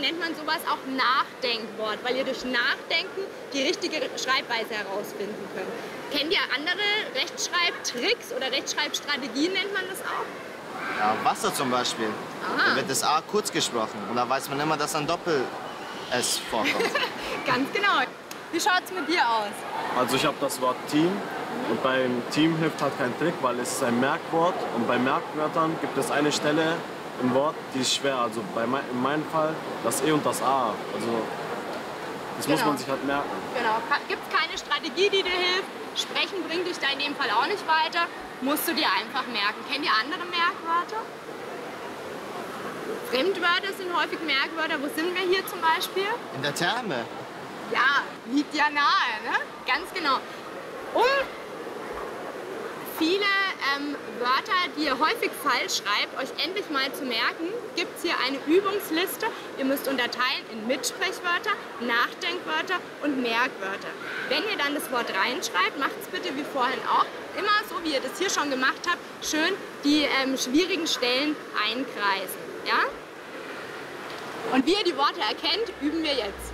nennt man sowas auch Nachdenkwort, weil ihr durch Nachdenken die richtige Schreibweise herausfinden könnt. Kennt ihr andere Rechtschreibtricks oder Rechtschreibstrategien, nennt man das auch? Ja, Wasser zum Beispiel. Da wird das A kurz gesprochen und da weiß man immer, dass ein Doppel-S vorkommt. Ganz genau. Wie schaut es mit dir aus? Also ich habe das Wort Team und beim Team hilft halt kein Trick, weil es ist ein Merkwort und bei Merkwörtern gibt es eine Stelle im Wort, die ist schwer. Also in meinem Fall das E und das A. Also das muss man sich halt merken. Genau. Gibt es keine Strategie, die dir hilft? Sprechen bringt dich da in dem Fall auch nicht weiter. Musst du dir einfach merken. Kennt ihr andere Merkwörter? Fremdwörter sind häufig Merkwörter. Wo sind wir hier zum Beispiel? In der Therme. Ja, liegt ja nahe, ne? Ganz genau. Um viele Wörter, die ihr häufig falsch schreibt, euch endlich mal zu merken, gibt es hier eine Übungsliste. Ihr müsst unterteilen in Mitsprechwörter, Nachdenkwörter und Merkwörter. Wenn ihr dann das Wort reinschreibt, macht es bitte wie vorhin auch, immer so, wie ihr das hier schon gemacht habt, schön die schwierigen Stellen einkreisen. Ja? Und wie ihr die Worte erkennt, üben wir jetzt.